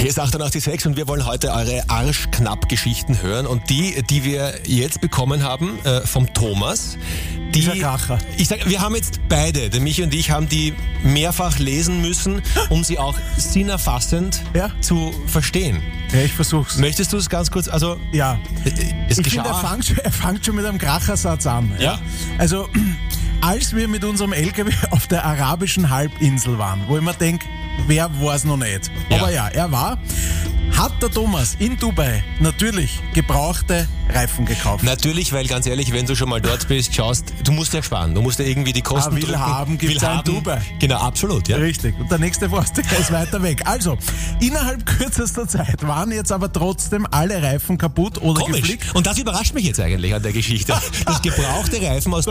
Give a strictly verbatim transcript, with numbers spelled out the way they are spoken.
Hier ist achtundachtzig Komma sechs und wir wollen heute eure Arschknapp-Geschichten hören. Und die, die wir jetzt bekommen haben äh, vom Thomas, die, Dieser Kracher. Ich sag, wir haben jetzt beide, der Michi und ich, haben die mehrfach lesen müssen, um sie auch sinnerfassend Ja. zu verstehen. Ja, ich versuch's. Möchtest du es ganz kurz, also Ja. es Ich geschah... finde, er fängt, schon- er fängt schon mit einem Krachersatz an. Ja. Also, als wir mit unserem L K W auf der arabischen Halbinsel waren, wo ich mir denke, wer war's noch nicht? Ja. Aber ja, er war, hat der Thomas in Dubai natürlich gebrauchte Reifen gekauft. Natürlich, weil ganz ehrlich, wenn du schon mal dort bist, schaust, du musst ja sparen, du musst ja irgendwie die Kosten Ah, will drücken. haben, gibt's will auch in haben. Dubai. Genau, absolut, ja. Richtig. Und der nächste Forstiger ist weiter weg. Also, innerhalb kürzester Zeit waren jetzt aber trotzdem alle Reifen kaputt oder Komisch. geflickt. Und das überrascht mich jetzt eigentlich an der Geschichte. Das gebrauchte Reifen aus